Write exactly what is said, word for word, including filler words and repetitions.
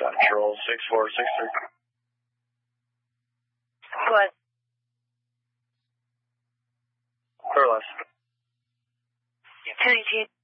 Control six four six three. What? Or less. two eighteen.